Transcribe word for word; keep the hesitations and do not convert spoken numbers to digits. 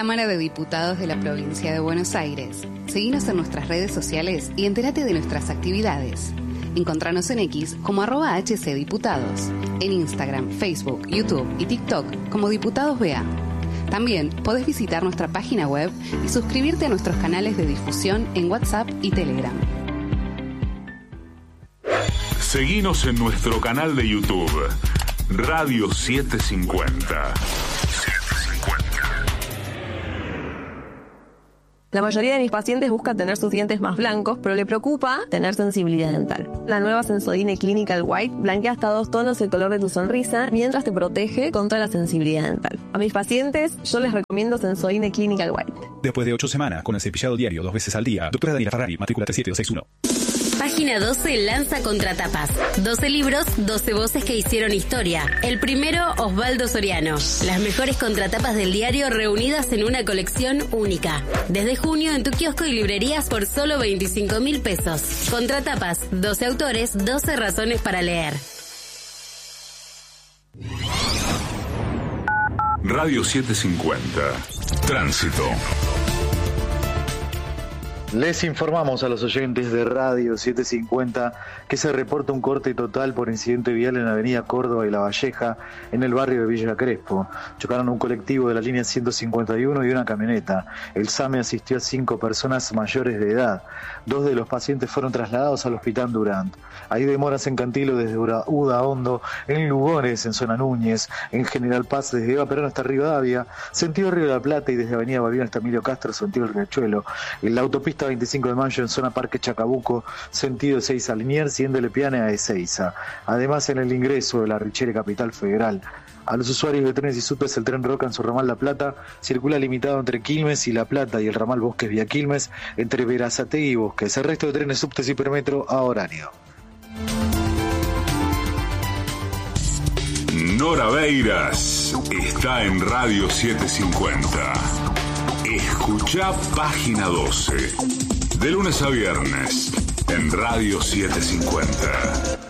Cámara de Diputados de la Provincia de Buenos Aires. Seguinos en nuestras redes sociales y entérate de nuestras actividades. Encontranos en X como arroba hcdiputados, en Instagram, Facebook, YouTube y TikTok como Diputados B A. También podés visitar nuestra página web y suscribirte a nuestros canales de difusión en WhatsApp y Telegram. Seguinos en nuestro canal de YouTube, Radio setecientos cincuenta. La mayoría de mis pacientes buscan tener sus dientes más blancos, pero le preocupa tener sensibilidad dental. La nueva Sensodyne Clinical White blanquea hasta dos tonos el color de tu sonrisa, mientras te protege contra la sensibilidad dental. A mis pacientes, yo les recomiendo Sensodyne Clinical White. Después de ocho semanas, con el cepillado diario dos veces al día, doctora Daniela Ferrari, matrícula tres siete dos seis uno. Página doce lanza Contratapas. doce libros, doce voces que hicieron historia. El primero, Osvaldo Soriano. Las mejores contratapas del diario reunidas en una colección única. Desde junio en tu kiosco y librerías por solo veinticinco mil pesos. Contratapas, doce autores, doce razones para leer. Radio setecientos cincuenta. Tránsito. Les informamos a los oyentes de Radio setecientos cincuenta que se reporta un corte total por incidente vial en la avenida Córdoba y La Valleja, en el barrio de Villa Crespo. Chocaron un colectivo de la línea ciento cincuenta y uno y una camioneta. El SAME asistió a cinco personas mayores de edad. Dos de los pacientes fueron trasladados al Hospital Durant. Hay demoras en Cantilo desde Uda Hondo, en Lugones, en Zona Núñez, en General Paz desde Eva Perón hasta Rivadavia, sentido Río de la Plata y desde Avenida Balbino hasta Emilio Castro, sentido El Riachuelo. En la autopista veinticinco de mayo en zona Parque Chacabuco, sentido Ezeiza Liniers y en de Lepiane a Ezeiza. Además, en el ingreso de la Richere Capital Federal. A los usuarios de trenes y subtes, el tren Roca en su ramal La Plata circula limitado entre Quilmes y La Plata y el ramal Bosques vía Quilmes entre Berazategui y Bosques. El resto de trenes, subtes y hipermetro a horario. Nora Beiras está en Radio setecientos cincuenta. Escuchá Página doce. De lunes a viernes en Radio setecientos cincuenta.